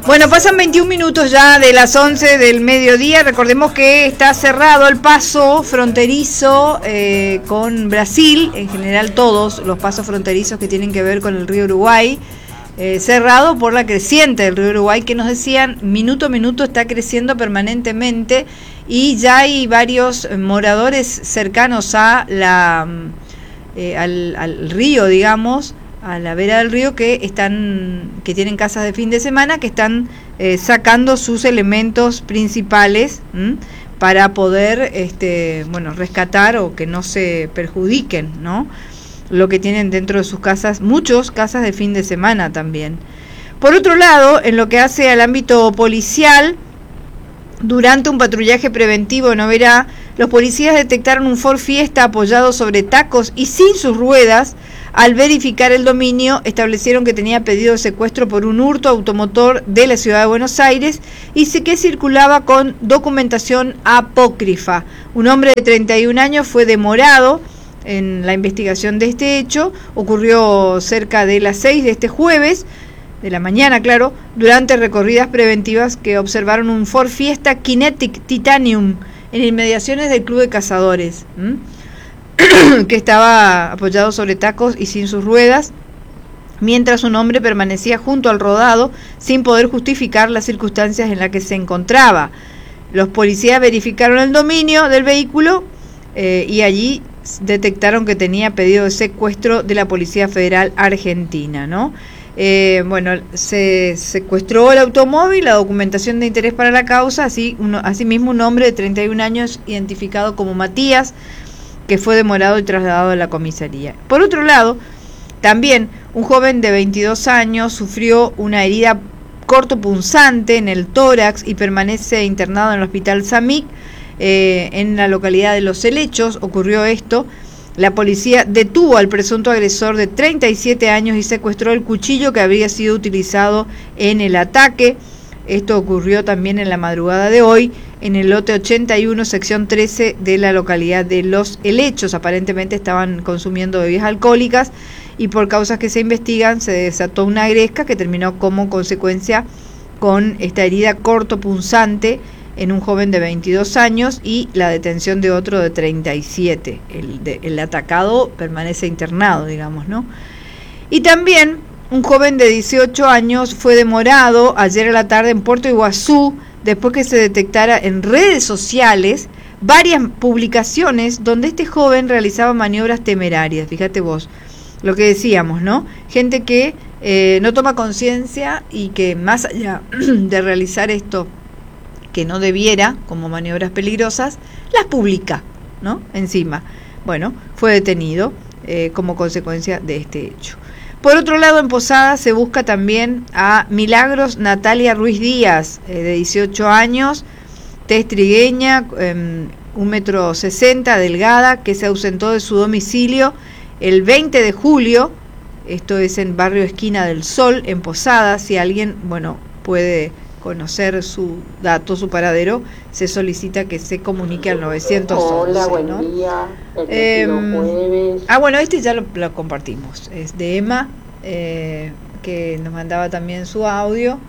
Bueno, pasan 21 minutos ya de las 11 del mediodía. Recordemos que está cerrado el paso fronterizo con Brasil, en general todos los pasos fronterizos que tienen que ver con el río Uruguay, cerrado por la creciente del río Uruguay, que nos decían minuto a minuto está creciendo permanentemente, y ya hay varios moradores cercanos a al río, digamos, a la vera del río, que tienen casas de fin de semana, que están sacando sus elementos principales para poder rescatar o que no se perjudiquen, ¿no?, lo que tienen dentro de sus casas, muchos casas de fin de semana también. Por otro lado, en lo que hace al ámbito policial, durante un patrullaje preventivo en Oberá, los policías detectaron un Ford Fiesta apoyado sobre tacos y sin sus ruedas. Al verificar el dominio, establecieron que tenía pedido de secuestro por un hurto automotor de la ciudad de Buenos Aires y que circulaba con documentación apócrifa. Un hombre de 31 años fue demorado en la investigación de este hecho. Ocurrió cerca de las 6 de este jueves, de la mañana, claro, durante recorridas preventivas que observaron un Ford Fiesta Kinetic Titanium en inmediaciones del Club de Cazadores, que estaba apoyado sobre tacos y sin sus ruedas, mientras un hombre permanecía junto al rodado sin poder justificar las circunstancias en las que se encontraba. Los policías verificaron el dominio del vehículo y allí detectaron que tenía pedido de secuestro de la Policía Federal Argentina, ¿no? Se secuestró el automóvil, la documentación de interés para la causa, asimismo un hombre de 31 años identificado como Matías, que fue demorado y trasladado a la comisaría. Por otro lado, también un joven de 22 años sufrió una herida cortopunzante en el tórax y permanece internado en el hospital Samic, en la localidad de Los Helechos. Ocurrió esto. La policía detuvo al presunto agresor de 37 años y secuestró el cuchillo que habría sido utilizado en el ataque. Esto ocurrió también en la madrugada de hoy en el lote 81, sección 13 de la localidad de Los Helechos. Aparentemente estaban consumiendo bebidas alcohólicas y por causas que se investigan se desató una gresca que terminó como consecuencia con esta herida cortopunzante en un joven de 22 años y la detención de otro de 37. El atacado permanece internado, digamos, ¿no? Y también un joven de 18 años fue demorado ayer a la tarde en Puerto Iguazú después que se detectara en redes sociales varias publicaciones donde este joven realizaba maniobras temerarias. Fíjate vos lo que decíamos, ¿no? Gente que no toma conciencia y que más allá de realizar esto que no debiera, como maniobras peligrosas, las publica, ¿no? Encima. Bueno, fue detenido como consecuencia de este hecho. Por otro lado, en Posadas se busca también a Milagros Natalia Ruiz Díaz, de 18 años, tez trigueña, 1,60 m, delgada, que se ausentó de su domicilio el 20 de julio, esto es en barrio Esquina del Sol, en Posadas. Si alguien, puede conocer su dato, su paradero, se solicita que se comunique al 911. Hola, buen día. Jueves. Este ya lo compartimos. Es de Emma, que nos mandaba también su audio.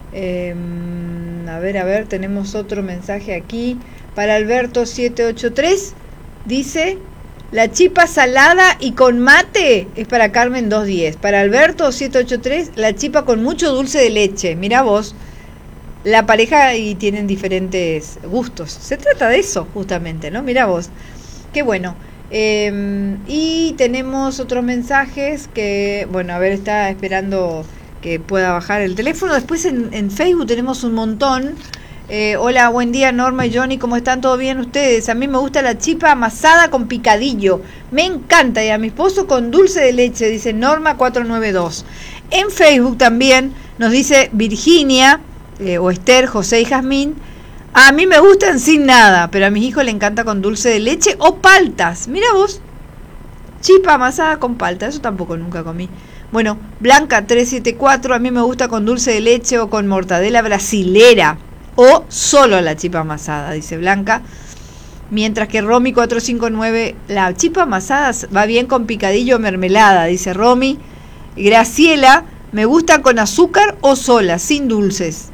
A ver, tenemos otro mensaje aquí. Para Alberto 783, dice: la chipa salada y con mate es para Carmen 210. Para Alberto 783, la chipa con mucho dulce de leche. Mirá vos. La pareja y tienen diferentes gustos. Se trata de eso, justamente, ¿no? Mirá vos. Qué bueno. Y tenemos otros mensajes que, está esperando que pueda bajar el teléfono. Después en Facebook tenemos un montón. Hola, buen día Norma y Johnny, ¿cómo están? ¿Todo bien ustedes? A mí me gusta la chipa amasada con picadillo. Me encanta. Y a mi esposo con dulce de leche, dice Norma 492. En Facebook también nos dice Virginia, o Esther, José y Jazmín: a mí me gustan sin nada, pero a mis hijos le encanta con dulce de leche o paltas. Mira vos, chipa amasada con palta, eso tampoco nunca comí. Blanca 374, a mí me gusta con dulce de leche o con mortadela brasilera o solo la chipa amasada, dice Blanca. Mientras que Romy 459, la chipa amasada va bien con picadillo o mermelada, dice Romy. Graciela: me gusta con azúcar o sola, sin dulces.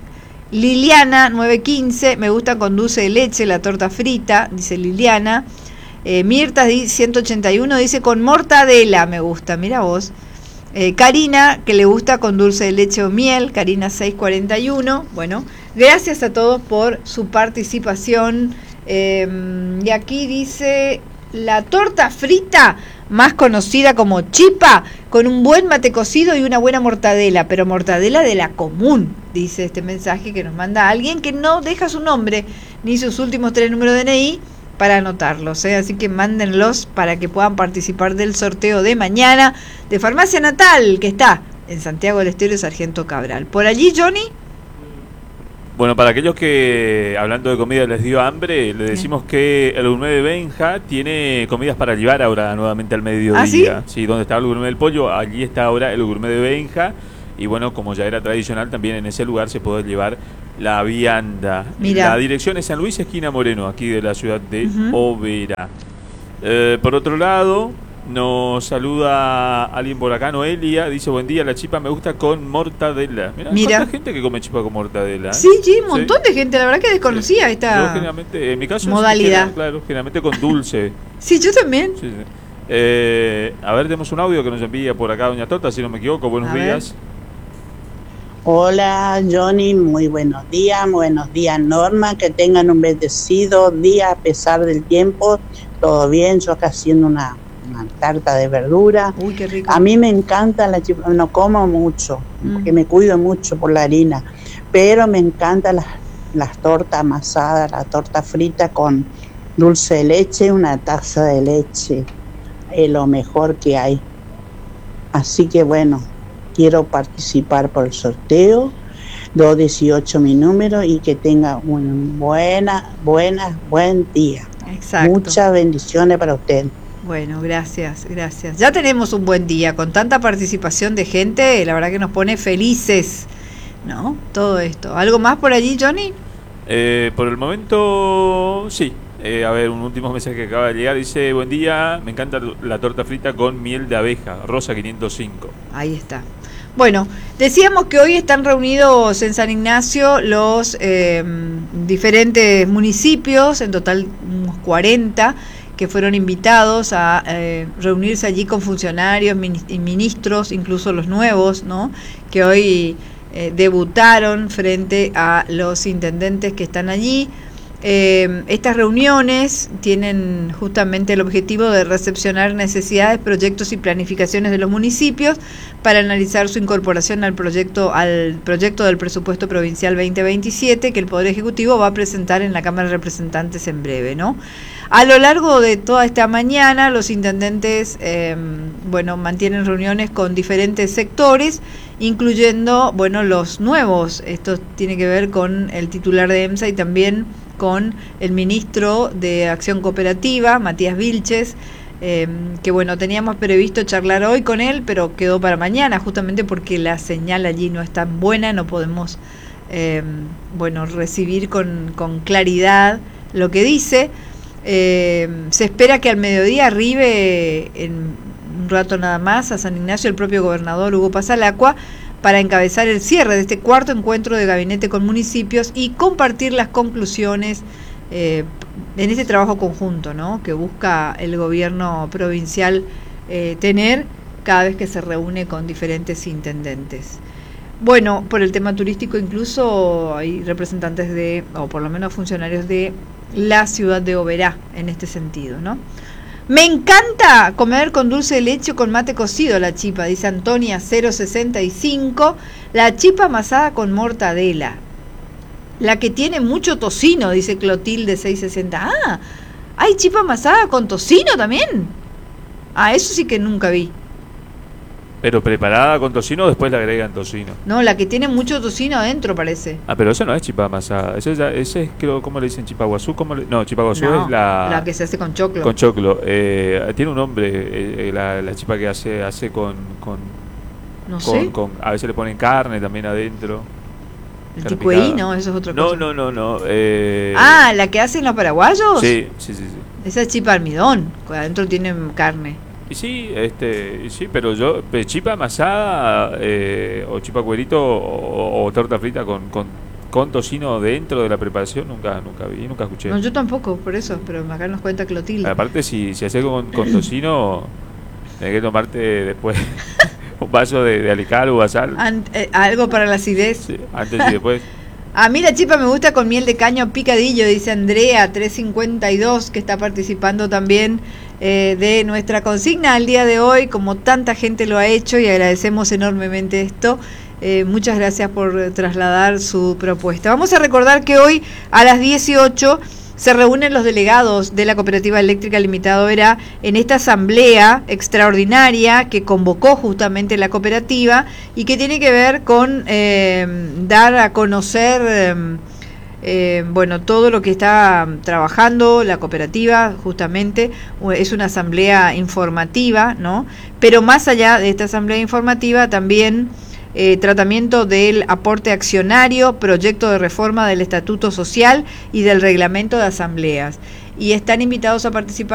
Liliana 915, me gusta con dulce de leche la torta frita, dice Liliana. Mirta 181 dice con mortadela, me gusta, mira vos. Karina, que le gusta con dulce de leche o miel, Karina 641. Bueno, gracias a todos por su participación. Y aquí dice la torta frita, más conocida como chipa, con un buen mate cocido y una buena mortadela, pero mortadela de la común, dice este mensaje que nos manda alguien que no deja su nombre ni sus últimos 3 números de DNI para anotarlos, así que mándenlos para que puedan participar del sorteo de mañana de Farmacia Natal, que está en Santiago del Estero y Sargento Cabral. ¿Por allí, Johnny? Bueno, para aquellos que, hablando de comida, les dio hambre, le decimos que el gourmet de Benja tiene comidas para llevar ahora nuevamente al mediodía. ¿Ah, sí? Sí, donde estaba el gourmet del pollo, allí está ahora el gourmet de Benja. Y bueno, como ya era tradicional, también en ese lugar se puede llevar la vianda. Mirá. La dirección es San Luis, esquina Moreno, aquí de la ciudad de Oberá. Por otro lado, nos saluda alguien por acá, Noelia, dice: buen día, la chipa me gusta con mortadela. Mirá. ¿Cuánta gente que come chipa con mortadela? Sí, un montón de gente, la verdad que desconocía esta yo generalmente, en mi caso, modalidad. Claro, generalmente con dulce. Sí, yo también. Sí. A ver, tenemos un audio que nos envía por acá doña Tota, si no me equivoco. Buenos días. Hola Johnny, muy buenos días Norma, que tengan un bendecido día a pesar del tiempo, todo bien, yo acá haciendo una tarta de verdura. Uy, qué rico. A mí me encanta la chipa, no como mucho, porque me cuido mucho por la harina, pero me encantan las tortas amasadas, la torta frita con dulce de leche, una taza de leche, es lo mejor que hay. Así que bueno, quiero participar por el sorteo, 218 mi número, y que tenga un buen día. Exacto. Muchas bendiciones para usted. Bueno, gracias. Ya tenemos un buen día, con tanta participación de gente, la verdad que nos pone felices, ¿no? Todo esto. ¿Algo más por allí, Johnny? Por el momento, sí. A ver, un último mensaje que acaba de llegar, dice: buen día, me encanta la torta frita con miel de abeja, Rosa 505. Ahí está. Bueno, decíamos que hoy están reunidos en San Ignacio los diferentes municipios, en total unos 40, que fueron invitados a reunirse allí con funcionarios y ministros, incluso los nuevos, ¿no? Que hoy debutaron frente a los intendentes que están allí. Estas reuniones tienen justamente el objetivo de recepcionar necesidades, proyectos y planificaciones de los municipios para analizar su incorporación al proyecto del presupuesto provincial 2027 que el Poder Ejecutivo va a presentar en la Cámara de Representantes en breve, ¿no? A lo largo de toda esta mañana los intendentes mantienen reuniones con diferentes sectores, incluyendo los nuevos. Esto tiene que ver con el titular de EMSA y también con el ministro de Acción Cooperativa, Matías Vilches, que teníamos previsto charlar hoy con él, pero quedó para mañana, justamente porque la señal allí no es tan buena, no podemos recibir con claridad lo que dice. Se espera que al mediodía arribe en un rato nada más a San Ignacio el propio gobernador Hugo Pasalacqua para encabezar el cierre de este cuarto encuentro de gabinete con municipios y compartir las conclusiones en este trabajo conjunto, ¿no?, que busca el gobierno provincial tener cada vez que se reúne con diferentes intendentes. Bueno, por el tema turístico incluso hay representantes o por lo menos funcionarios de la ciudad de Oberá en este sentido, ¿no? Me encanta comer con dulce de leche o con mate cocido la chipa, dice Antonia 065. La chipa amasada con mortadela. La que tiene mucho tocino, dice Clotilde 660. Ah, ¿hay chipa amasada con tocino también? Ah, eso sí que nunca vi. ¿Pero preparada con tocino o después le agregan tocino? No, la que tiene mucho tocino adentro parece. Ah, pero eso no es chipa amasada. Ese es, creo, ¿cómo le dicen? ¿Chipaguazú? No, chipaguazú no, es la que se hace con choclo. Con choclo. Tiene un nombre, la chipa que hace con no sé. A veces le ponen carne también adentro. ¿El ticueí? No, eso es otra cosa. No. ¿La que hacen los paraguayos? Sí. Esa es chipa almidón, adentro tiene carne. Y sí, pero chipa amasada o chipa cuerito o torta frita con con tocino dentro de la preparación nunca vi, nunca escuché. No, yo tampoco, por eso, pero acá nos cuenta Clotilde. Aparte, si haces con tocino, tenés que tomarte después un vaso de alical o sal. Algo para la acidez. Sí, antes y después. A mí la chipa me gusta con miel de caño picadillo, dice Andrea 352, que está participando también de nuestra consigna al día de hoy, como tanta gente lo ha hecho, y agradecemos enormemente esto. Muchas gracias por trasladar su propuesta. Vamos a recordar que hoy a las 18 se reúnen los delegados de la Cooperativa Eléctrica Limitada Oberá en esta asamblea extraordinaria que convocó justamente la cooperativa y que tiene que ver con dar a conocer bueno, todo lo que está trabajando la cooperativa. Justamente es una asamblea informativa, ¿no? Pero más allá de esta asamblea informativa también tratamiento del aporte accionario, proyecto de reforma del Estatuto Social y del Reglamento de Asambleas. Y están invitados a participar